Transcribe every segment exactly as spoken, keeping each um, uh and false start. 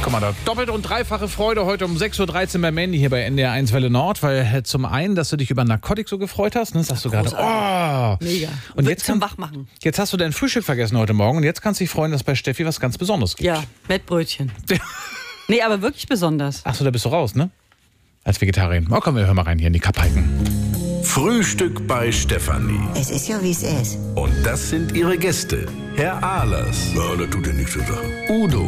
Guck mal, da doppelt und dreifache Freude heute um sechs Uhr dreizehn bei Mandy hier bei N D R eins Welle Nord, weil äh, zum einen, dass du dich über Narkotik so gefreut hast, ne? Sagst du gerade, oh. Mega. Und jetzt zum kann, Wachmachen. Jetzt hast du dein Frühstück vergessen heute Morgen und jetzt kannst du dich freuen, dass bei Steffi was ganz Besonderes gibt. Ja, Mettbrötchen. Nee, aber wirklich besonders. Achso, da bist du raus, ne? Als Vegetarierin. Oh, komm, wir hören mal rein hier in die Kapalken. Frühstück bei Stefanie. Es ist ja, wie es ist. Und das sind ihre Gäste. Herr Ahlers. Ja, das tut ja nichts zur Sache. Udo.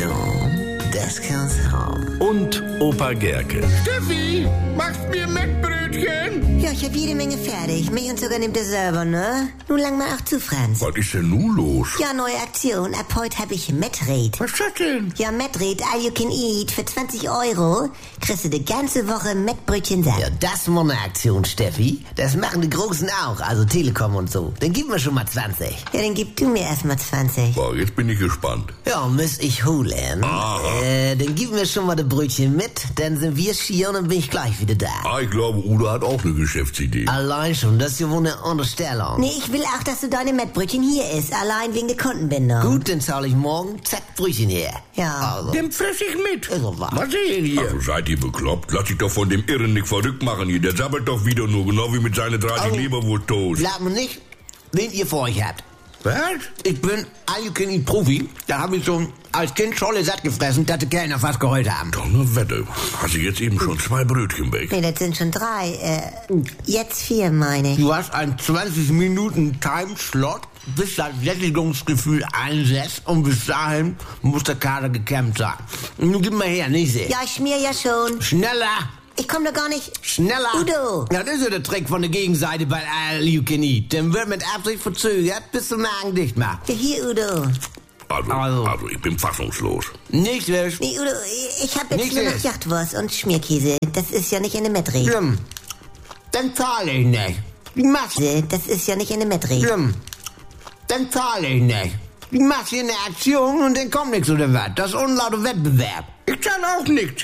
Ja, das kann's haben. Und Opa Gerke. Steffi, machst mir Mettbrötchen? Ja, ich hab jede Menge fertig. Mich und sogar nimmt er selber, ne? Nun lang mal auch zu, Franz. Was ist denn nun los? Ja, neue Aktion. Ab heute hab ich Mettred. Was ist das denn? Ja, Mettred, all you can eat. Für zwanzig Euro kriegst du die ganze Woche Mettbrötchen satt. Ja, das ist mal eine Aktion, Steffi. Das machen die Großen auch, also Telekom und so. Dann gib mir schon mal zwanzig. Ja, dann gib du mir erstmal zwanzig. Boah, jetzt bin ich gespannt. Ja, muss ich holen. Aha. Äh, dann gib mir schon mal das Brötchen mit, dann sind wir hier und dann bin ich gleich wieder da. Ah, ich glaube, Udo hat auch eine Geschäftsidee. Allein schon, das ist ja wohl eine Unterstellung. Nee, ich will auch, dass du deine Mettbrötchen hier isst. Allein wegen der Kundenbindung. Gut, dann zahle ich morgen, zack, Brötchen her. Ja. Also, Dem fress ich mit. also was? Was sehen hier? Also seid ihr bekloppt? Lass dich doch von dem Irren nicht verrückt machen hier. Der sabbelt doch wieder nur, genau wie mit seinen dreißig Oh. Leberwurst-Toast. Sag mir nicht, wen ihr vor euch habt. Was? Ich bin All-You-Can-Eat-Profi. Da habe ich schon als Kind Scholle satt gefressen, dass die Kellner fast geheult haben. Doch eine Wette. Hast du jetzt eben schon zwei Brötchen weg? Nee, das sind schon drei. Äh, jetzt vier, meine ich. Du hast einen zwanzig Minuten Timeslot, bis das Sättigungsgefühl einsetzt und bis dahin muss der Kader gekämmt sein. Nun gib mal her, nicht sehen. Ja, ich schmier ja schon. Schneller! Ich komm doch gar nicht. Schneller! Udo! Ja, das ist ja der Trick von der Gegenseite bei All You Can Eat. Dann wird mit Absicht verzögert, bis der Magen dicht macht. Ja, hier, Udo. Also, Also. also, ich bin fassungslos. Nicht wisch. Nee, Udo, ich hab jetzt Nicht nur noch jetzt. Jachtwurst und Schmierkäse. Das ist ja nicht in der Mettred. Schlimm. Dann zahle ich nicht. Wie machst du? Das ist ja nicht in der Mettred. Schlimm. Dann zahle ich nicht. Wie machst du eine Aktion und dann kommt nichts oder was? Das ist unlauter Wettbewerb. Ich zahle auch nichts.